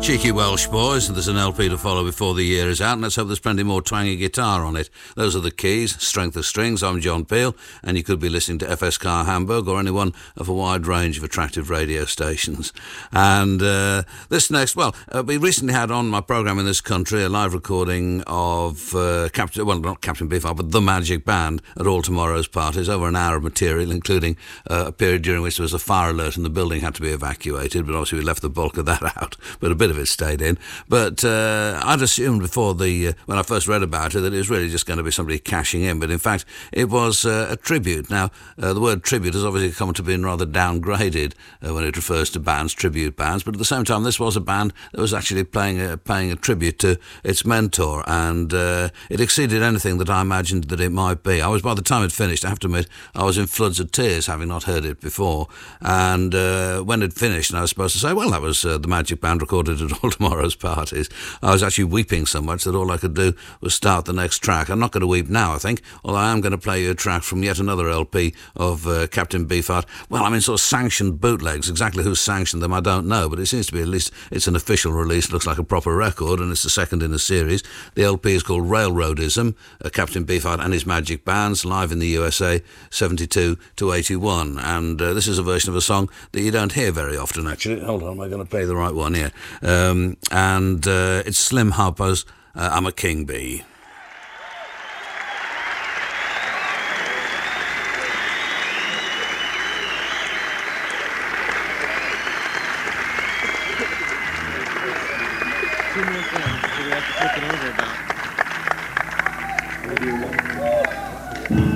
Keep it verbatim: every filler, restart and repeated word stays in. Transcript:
Cheeky Welsh Boys, there's an L P to follow before the year is out, and let's hope there's plenty more twangy guitar on it. Those are the Keys, Strength of Strings. I'm John Peel, and you could be listening to F S K Hamburg or any one of a wide range of attractive radio stations. And uh, this next, well, uh, we recently had on my programme in this country a live recording of uh, Captain, well, not Captain Beefheart, but The Magic Band at all tomorrow's parties, over an hour of material, including uh, a period during which there was a fire alert and the building had to be evacuated, but obviously we left the bulk of that out, but a bit of it stayed in. But uh, I'd assumed before the uh, when I first read about it that it was really just going to be somebody cashing in, but in fact it was uh, a tribute. Now uh, the word tribute has obviously come to being rather downgraded uh, when it refers to bands, tribute bands, but at the same time this was a band that was actually playing a, paying a tribute to its mentor, and uh, it exceeded anything that I imagined that it might be. I was, by the time it finished, I have to admit, I was in floods of tears, having not heard it before, and uh, when it finished and I was supposed to say, well, that was uh, the Magic Band recorded at all tomorrow's parties, I was actually weeping so much that all I could do was start the next track. I'm not going to weep now, I think, although I am going to play you a track from yet another L P of uh, Captain Beefheart. Well, I mean, sort of sanctioned bootlegs. Exactly who sanctioned them, I don't know, but it seems to be, at least it's an official release. It looks like a proper record, and it's the second in a series. The L P is called Railroadism, uh, Captain Beefheart and his Magic Bands, live in the U S A, seventy-two to eighty-one, and uh, this is a version of a song that you don't hear very often, actually. Hold on, am I going to play the right one here? Um, and uh, it's Slim Harpo's uh, I'm a King Bee.